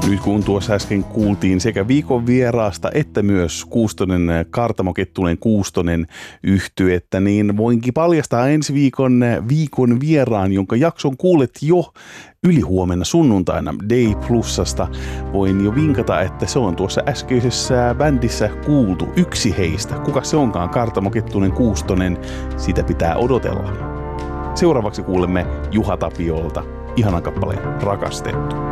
Nyt kun tuossa äsken kuultiin sekä viikon vieraasta että myös Kuustonen, Kaartamo Kettunen Kuustonen yhtyettä, niin voinkin paljastaa ensi viikon vieraan, jonka jakson kuulet jo ylihuomenna sunnuntaina Day Plusasta. Voin jo vinkata, että se on tuossa äskeisessä bändissä kuultu yksi heistä. Kuka se onkaan? Kaartamo Kettunen Kuustonen, sitä pitää odotella. Seuraavaksi kuulemme Juha Tapiolta ihanan kappaleen Rakastettu.